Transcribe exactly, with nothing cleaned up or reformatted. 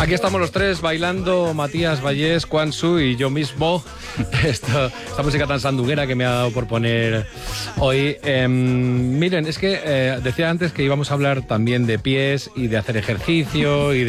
Aquí estamos los tres bailando, Matías Vallés, Quan Su y yo mismo. Esta, esta música tan sandunguera que me ha dado por poner hoy. Eh, miren, es que eh, decía antes que íbamos a hablar también de pies y de hacer ejercicio y de